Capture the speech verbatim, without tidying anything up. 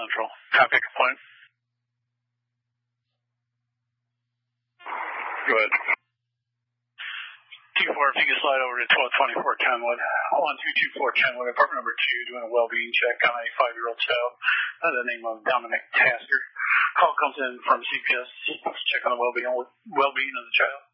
Central. Copy, complaint. Go ahead. T four, if you can slide over to twelve twenty-four Kenwood. one two two four Kenwood, apartment number two, doing a well-being check on a five-year-old child by the name of Dominic Tasker. Call comes in from C P S, check on the well-being, well-being of the child.